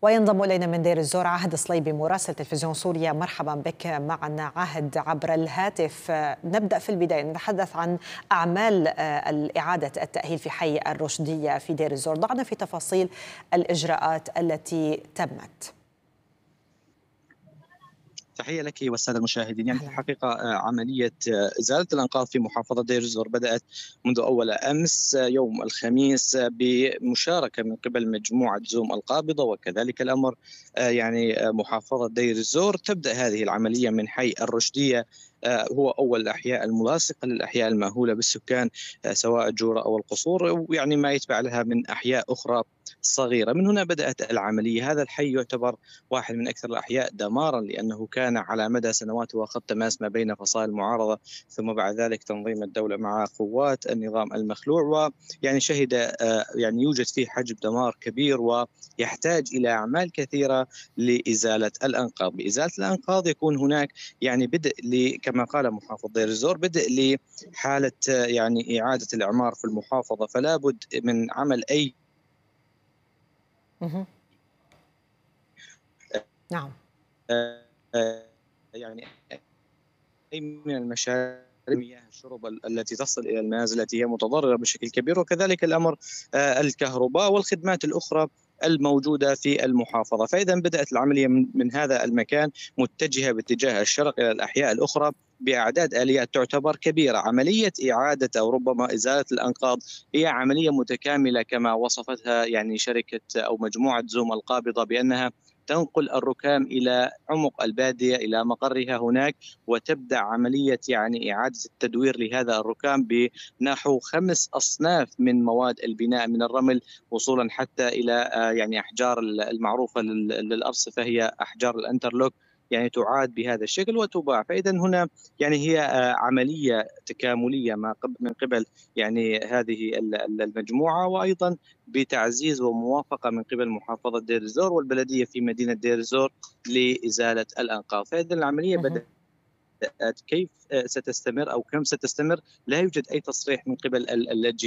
وينضم إلينا من دير الزور عاهد الصليبي مراسل تلفزيون سوريا. مرحبا بك معنا عاهد عبر الهاتف. نبدأ في البداية نتحدث عن أعمال إعادة التأهيل في حي الرشدية في دير الزور. ضعنا في تفاصيل الإجراءات التي تمت. تحية لك والسادة المشاهدين. يعني في أهلا. الحقيقة عملية إزالة الأنقاض في محافظة دير الزور بدأت منذ أول أمس يوم الخميس بمشاركة من قبل مجموعة زوم القابضة، وكذلك الأمر يعني محافظة دير الزور. تبدأ هذه العملية من حي الرشدية، هو أول الأحياء الملاصقة للأحياء المأهولة بالسكان، سواء الجورة أو القصور، ويعني ما يتبع لها من أحياء أخرى صغيرة. من هنا بدأت العملية. هذا الحي يعتبر واحد من أكثر الأحياء دمارا، لأنه كان على مدى سنوات هو خط تماس ما بين فصائل المعارضة، ثم بعد ذلك تنظيم الدولة مع قوات النظام المخلوع، ويعني شهد يعني يوجد فيه حجم دمار كبير، ويحتاج إلى أعمال كثيرة لإزالة الأنقاض. بإزالة الأنقاض يكون هناك يعني بدء كما قال محافظ دير الزور، بدء لحالة يعني إعادة الإعمار في المحافظة، فلا بد من عمل أي نعم. يعني أي من المشاريع مياه الشرب التي تصل إلى المنازل التي هي متضررة بشكل كبير، وكذلك الأمر الكهرباء والخدمات الأخرى الموجودة في المحافظة. فإذا بدأت العملية من هذا المكان متجهة باتجاه الشرق إلى الأحياء الأخرى بأعداد آليات تعتبر كبيرة. عملية إعادة أو ربما إزالة الأنقاض هي عملية متكاملة كما وصفتها يعني شركة أو مجموعة زوم القابضة، بأنها تنقل الركام إلى عمق البادية إلى مقرها هناك، وتبدأ عملية يعني إعادة التدوير لهذا الركام بنحو 5 أصناف من مواد البناء، من الرمل وصولا حتى إلى يعني أحجار المعروفة للأرصفة، هي أحجار الأنترلوك، يعني تعاد بهذا الشكل وتباع. فإذا هنا يعني هي عملية تكاملية من قبل يعني هذه المجموعة، وأيضا بتعزيز وموافقة من قبل محافظة دير الزور والبلدية في مدينة دير الزور لإزالة الأنقاض. فإذا العملية بدأت. كيف ستستمر أو كم ستستمر لا يوجد أي تصريح من قبل الجهة